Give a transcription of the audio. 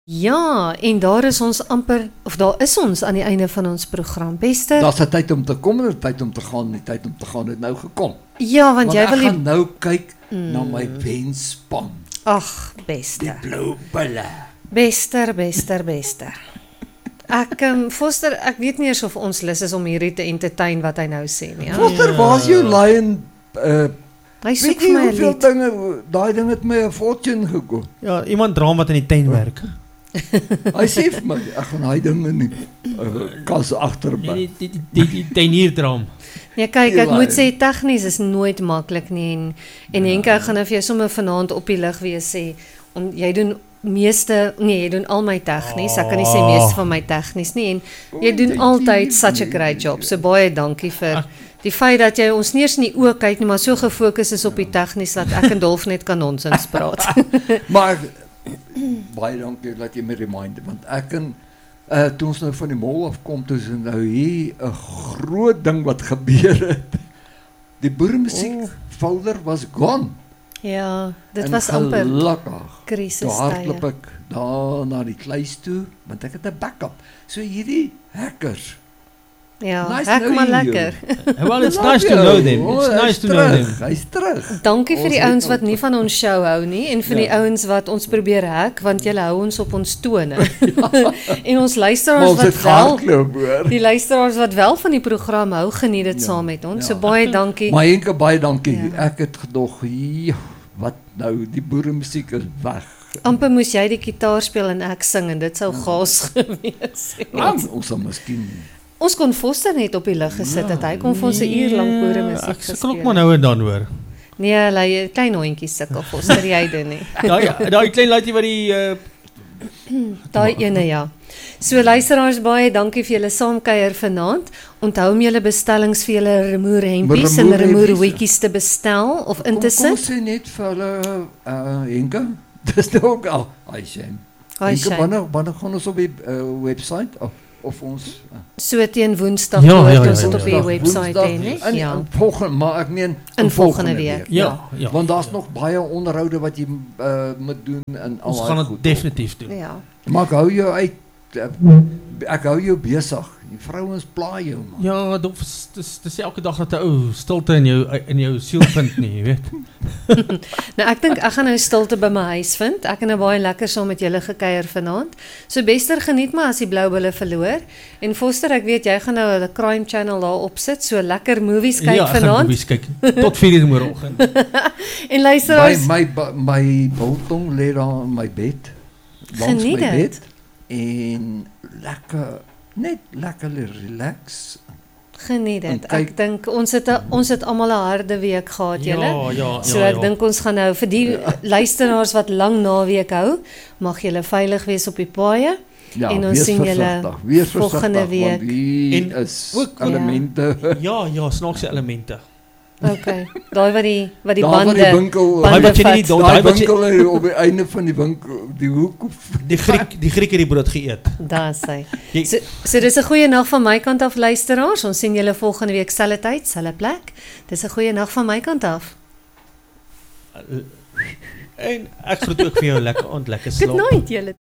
Ja, en daar is ons aan die einde van ons program. Beste. Daar's 'n tyd om te kom en 'n tyd om te gaan, die tyd om te gaan het nou gekom. Ja, want jy wil ek gaan nou kyk na my wenspan. Ag, beste. Die blou bulle. Bester. Foster, ek weet nie eers of ons lus is om hierdie te entertain wat hy nou sê nie. Ja? Foster, waar's jou lion? Hy soek Weet jy vir my 'n hoeveel lied. dinge, daai ding het my 'n fortune gekoop. Ja, iemand draam wat in die tuin werk. Hy sê vir my, ek gaan daai ding in die kas agterby. Die tuinierdraam. Ja, kyk, Die ek moet lion. sê tegnies is nooit maklik nie en Henke, ek gaan nou vir jou sommer vanaand op die lig wees sê jy doen jy doen al my tegnies. Ek kan nie sê meeste van my tegnies nie en jy doen altyd such a great job. So baie dankie vir die feit dat jy ons nie eens in die oë kyk nie, maar so gefokus is op die tegnies dat ek en Dolf net kan nonsens praat. Maar baie dankie dat jy my remind, want ek en toe ons nou van die mall afkom, toe is nou hier 'n groot ding wat gebeur het. Die boeremusiek folder was gone. Ja, dit En was amper gelukkig. krisistye. Daar hardloop ek daar na die kluis toe, want ek het 'n backup. So hierdie hackers. Ja, Nice hek knowing maar you. lekker. Well, it's nice to know them. It's nice to know them. Hy's terug. Dankie vir Ons die het ouens nou wat nie van ons show hou nie en vir die ouens wat ons probeer hek want julle hou ons op ons tone. En ons Maar luisteraars ons het wat wel gehardloop, hoor. die luisteraars wat wel van die program hou, geniet dit saam met ons. So baie dankie. Maar Henke, baie dankie. Ja. Ek het gedog, wat nou, die boeremusiek is weg. Amper moes jy die gitaar speel en ek sing en dit sou gaas gewees het. Ons sal miskien Ons kon Foster net op die lig gesit het. Hy kon vir ons 'n uur lank boeremusiek Ek sukkel ook maar nou en dan hoor. Nee, hulle klein hondjies sukkel Foster jy doen nie. Daai klein laaitjie wat die Daai ene ja. So luisteraars, baie dankie vir julle saamkuier vanaand. Onthou om julle bestellings vir julle remoer hempies en Remoer remoer hempies, hoedjies te bestel of in te Kom sit. sê net vir hulle, Henke, dis nou ook al, hy sê. Hi, Henke, Shane. wanneer gaan ons op die website, of ons... So teen Woensdag Ja, hoort ja, ons ja, dit op die ja. website hê, né? En Ja. volgende, maar ek meen In volgende week. Ja. Want daar's nog baie onderhoude wat jy moet doen en al Ons daai gaan dit goed. definitief doen. Ja. Maar ek hou jou uit. Ek hou jou besig. Die vrouens pla jou, man. Ja, dis elke dag dat 'n ou stilte in jou siel vind nie, jy weet. Nou ek dink ek gaan nou stilte by my huis vind. Ek het nou baie lekker saam met julle gekuier vanaand. So bester geniet maar as die blou bulle verloor. En Foster, ek weet jy gaan nou 'n crime channel daar opsit, so lekker movies kyk Ja, ek gaan vanaand. movies kyk tot 4:00 in die môreoggend. En luisteraars, My biltong lê daar in my bed. Langs Geniet my dit. bed. En net lekker relax. geniet dit. En kyk- Ek dink ons het almal 'n harde week gehad, julle. Ja. So ek dink ons gaan nou vir die luisteraars wat lang naweek hou, mag julle veilig wees op die paaie. Ja, En ons wees sien julle versigtig, wees volgende versigtig, want week. hier En is ook- elemente. Ja, snaakse elemente. Okay. Daai wat die Daar waar bande die winkel, Daai wat jy vat. nie daai daai wat jy winkel op die einde van die winkel, die hoek of die Griek het die brood geëet. Daar sê. Jy- So dis 'n goeie nag van my kant af luisteraars. Ons sien julle volgende week selfde tyd, selfde plek. Dis 'n goeie nag van my kant af. En ek groet ook vir jou lekker aand, lekker slaap. Good night julle.